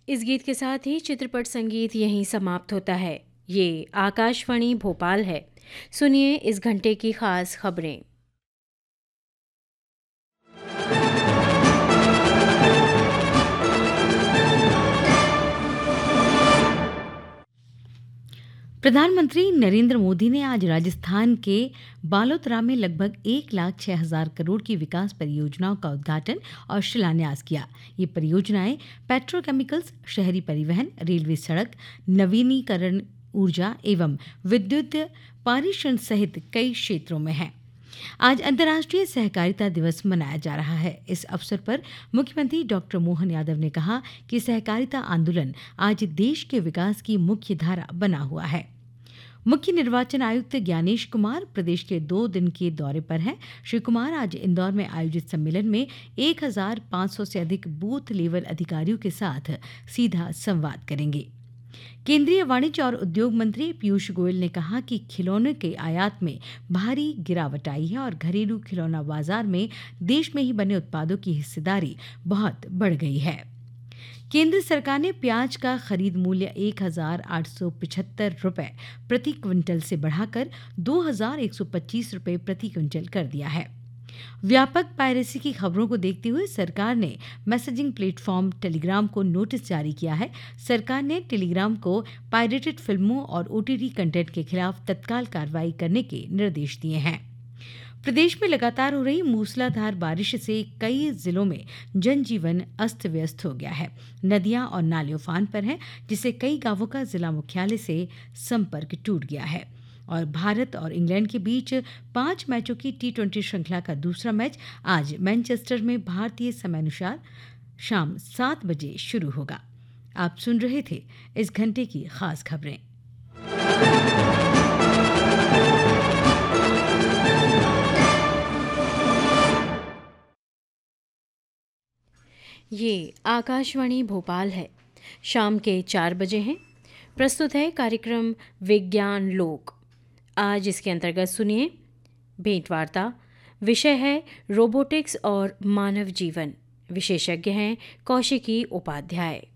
इस गीत के साथ ही चित्रपट संगीत यहीं समाप्त होता है। ये आकाशवाणी भोपाल है। सुनिए इस घंटे की खास खबरें। प्रधानमंत्री नरेंद्र मोदी ने आज राजस्थान के बालोतरा में लगभग 1,06,000 करोड़ की विकास परियोजनाओं का उद्घाटन और शिलान्यास किया। ये परियोजनाएं पेट्रोकेमिकल्स, शहरी परिवहन, रेलवे, सड़क, नवीनीकरण ऊर्जा एवं विद्युत पारेषण सहित कई क्षेत्रों में हैं। आज अंतर्राष्ट्रीय सहकारिता दिवस मनाया जा रहा है। इस अवसर पर मुख्यमंत्री डॉक्टर मोहन यादव ने कहा कि सहकारिता आंदोलन आज देश के विकास की मुख्य धारा बना हुआ है। मुख्य निर्वाचन आयुक्त ज्ञानेश कुमार प्रदेश के 2 दिन के दौरे पर हैं। श्री कुमार आज इंदौर में आयोजित सम्मेलन में 1,500 से अधिक बूथ लेवल अधिकारियों के साथ सीधा संवाद करेंगे। केंद्रीय वाणिज्य और उद्योग मंत्री पीयूष गोयल ने कहा कि खिलौनों के आयात में भारी गिरावट आई है और घरेलू खिलौना बाजार में देश में ही बने उत्पादों की हिस्सेदारी बहुत बढ़ गई है। केंद्र सरकार ने प्याज का खरीद मूल्य 1,875 रुपये प्रति क्विंटल से बढ़ाकर 2,125 रुपये प्रति क्विंटल कर दिया है। व्यापक पायरेसी की खबरों को देखते हुए सरकार ने मैसेजिंग प्लेटफॉर्म टेलीग्राम को नोटिस जारी किया है। सरकार ने टेलीग्राम को पायरेटेड फिल्मों और ओटीटी कंटेंट के खिलाफ तत्काल कार्रवाई करने के निर्देश दिए हैं। प्रदेश में लगातार हो रही मूसलाधार बारिश से कई जिलों में जनजीवन अस्त व्यस्त हो गया है। नदियां और नाले उफान पर हैं, जिससे कई गांवों का जिला मुख्यालय से संपर्क टूट गया है। और भारत और इंग्लैंड के बीच 5 मैचों की T20 श्रृंखला का दूसरा मैच आज मैनचेस्टर में भारतीय समयानुसार शाम 7 बजे शुरू होगा। आप सुन रहे थे इस घंटे की खास खबरें। ये आकाशवाणी भोपाल है। शाम के 4 बजे हैं। प्रस्तुत है कार्यक्रम विज्ञान लोक। आज इसके अंतर्गत सुनिए भेंटवार्ता। विषय है रोबोटिक्स और मानव जीवन। विशेषज्ञ हैं कौशिकी उपाध्याय।